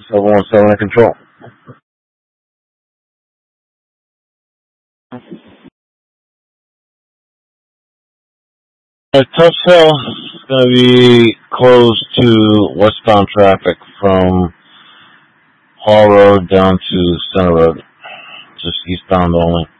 717 in control. Tough sell is going to be closed to westbound traffic from Hall Road down to Center Road. Just eastbound only.